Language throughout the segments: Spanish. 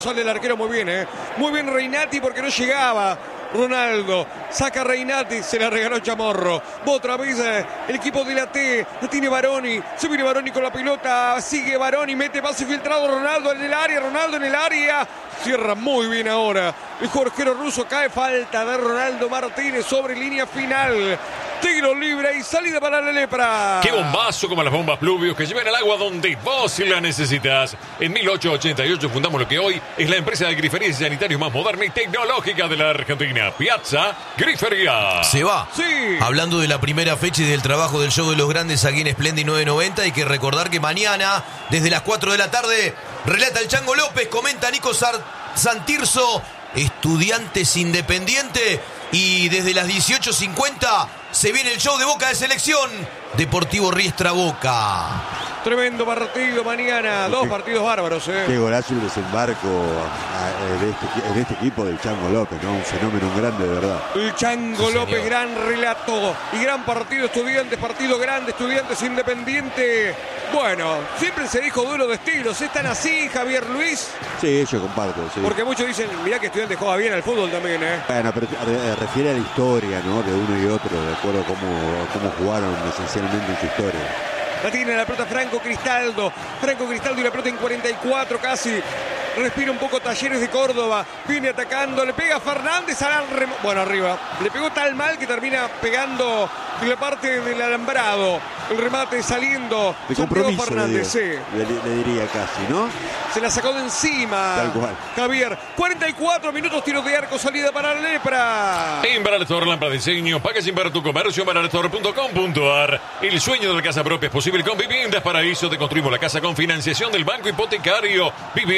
Sale el arquero muy bien, muy bien Reinati porque no llegaba Ronaldo, saca Reinati, se la regaló Chamorro. Otra vez el equipo de la T, la tiene Baroni, se viene Baroni con la pelota, sigue Baroni, mete pase filtrado, Ronaldo en el área, cierra muy bien ahora. El arquero ruso, cae, falta de Ronaldo Martínez sobre línea final. Tiro libre y salida para la Lepra. ¡Qué bombazo como las bombas Pluvius que llevan el agua donde vos la necesitas! En 1888 fundamos lo que hoy es la empresa de griferías y sanitarios más moderna y tecnológica de la Argentina. Piazza Grifería. Se va. Sí. Hablando de la primera fecha y del trabajo del show de los grandes aquí en Splendid 990, hay que recordar que mañana, desde las 4 de la tarde, relata el Chango López, comenta Nico Santirso, Estudiantes Independiente, y desde las 18:50 se viene el show de Boca de Selección, Deportivo Riestra Boca. Tremendo partido mañana, dos partidos bárbaros. Qué golazo el desembarco en este equipo del Chango López, ¿no? Un fenómeno grande, de verdad. El Chango Sí, López, señor. gran relato y gran partido. Estudiantes, partido grande, Estudiantes Independiente. Bueno, siempre se dijo duelo de estilos. ¿Están así, Javier Luis? Sí, yo comparto, sí. Porque muchos dicen, mirá que Estudiantes juega bien al fútbol también, Bueno, pero refiere a la historia, ¿no? De uno y otro, de acuerdo a cómo jugaron esencialmente en su historia. La tiene la pelota Franco Cristaldo. Franco Cristaldo y la pelota en 44 casi. Respira un poco Talleres de Córdoba. Viene atacando. Le pega Fernández bueno, arriba. Le pegó tal mal que termina pegando en la parte del alambrado. El remate saliendo. De Santiago compromiso, Fernández, sí. le diría casi, ¿no? Se la sacó de encima. Tal cual. Javier. 44 minutos, tiro de arco, salida para la Lepra. Inveralestor, lámpara de diseño, paga sin ver tu comercio, inveralestor.com.ar. El sueño de la casa propia es posible con Viviendas Paraíso. Te construimos la casa con financiación del Banco Hipotecario.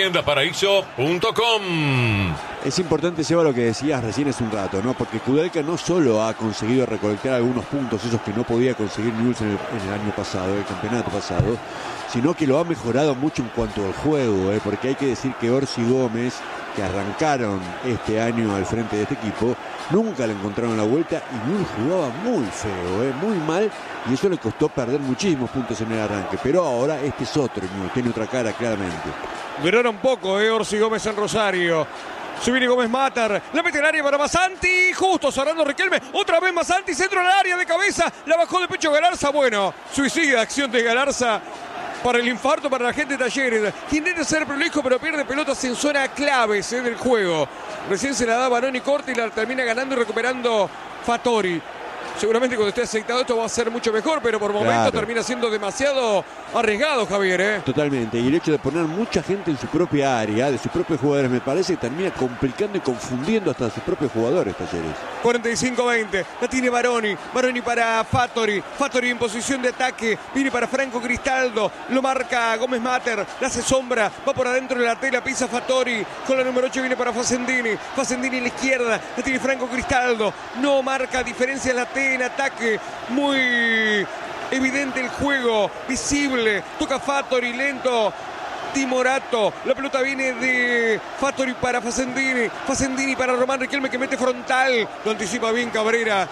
Viviendaparaíso.com. Es importante, Seba, lo que decías recién hace un rato, ¿no? Porque Kudelka no solo ha conseguido recolectar algunos puntos, esos que no podía conseguir Newell's en el año pasado, el campeonato pasado, sino que lo ha mejorado mucho en cuanto al juego, porque hay que decir que Orsi Gómez, que arrancaron este año al frente de este equipo, nunca le encontraron la vuelta y Newell's jugaba muy feo, muy mal, y eso le costó perder muchísimos puntos en el arranque. Pero ahora este es otro Newell's, tiene otra cara claramente. Duró un poco, Orsi Gómez en Rosario. Se viene Gómez Matar, la mete en el área para Masanti, justo cerrando Riquelme, otra vez Masanti, centro al área de cabeza, la bajó de pecho Galarza, bueno, suicida acción de Galarza para el infarto para la gente de Talleres, que intenta ser prolijo pero pierde pelotas en zona claves del juego. Recién se la da Baroni corta y la termina ganando y recuperando Fattori. Seguramente cuando esté aceitado esto va a ser mucho mejor, pero por momentos termina siendo demasiado arriesgado, Javier. Totalmente, y el hecho de poner mucha gente en su propia área, de sus propios jugadores, me parece que termina complicando y confundiendo hasta a sus propios jugadores, Talleres. 45-20, la tiene Baroni para Fattori en posición de ataque, viene para Franco Cristaldo, lo marca Gómez Mater, la hace sombra, va por adentro de la tela, pisa Fattori, con la número 8 viene para Facendini en la izquierda, la tiene Franco Cristaldo, no marca diferencia la T en ataque, muy evidente el juego, visible, toca Fattori, lento, Timorato, la pelota viene de Fattori para Facendini para Román Riquelme que mete frontal, lo anticipa bien Cabrera,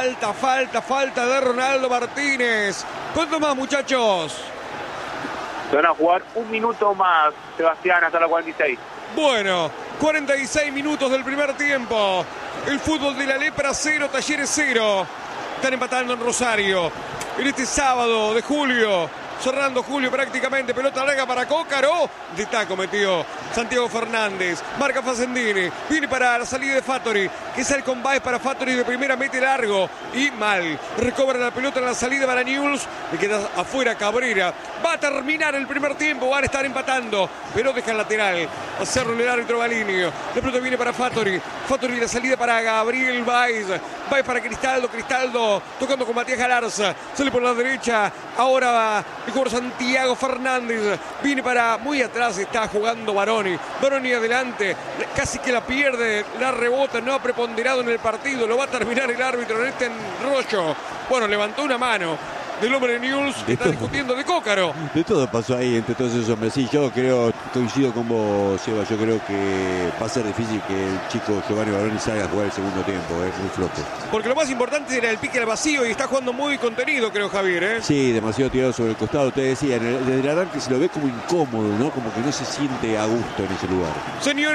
falta de Ronaldo Martínez. ¿Cuánto más, muchachos? Se van a jugar un minuto más, Sebastián, hasta la 46. Bueno, 46 minutos del primer tiempo. El fútbol de la Lepra 0, Talleres 0. Están empatando en Rosario. En este sábado de julio. Cerrando julio prácticamente, pelota larga para Cócaro, de taco metió Santiago Fernández, marca Facendini, viene para la salida de Fattori, que sale con Baez para Fattori de primera, mete largo y mal, recobra la pelota en la salida para Newell's, le queda afuera Cabrera, va a terminar el primer tiempo, van a estar empatando, pero deja el lateral, hacerlo el árbitro Galinio, la pelota viene para Fattori la salida para Gabriel Baez para Cristaldo tocando con Matías Galarza, sale por la derecha, ahora va el jugador Santiago Fernández, viene para muy atrás, está jugando Baroni adelante, casi que la pierde, la rebota, no ha preponderado en el partido, lo va a terminar el árbitro en este enrollo. Bueno, levantó una mano el hombre de Newell's que está discutiendo de Cócaro. De todo pasó ahí entre todos esos hombres. Sí, yo coincido con vos, Seba. Yo creo que va a ser difícil que el chico Giovanni Baroni salga a jugar el segundo tiempo. Es muy flojo. Porque lo más importante era el pique al vacío y está jugando muy contenido, creo, Javier. Sí, demasiado tirado sobre el costado. Te decía, desde el arranque se lo ve como incómodo, ¿no? Como que no se siente a gusto en ese lugar. Señor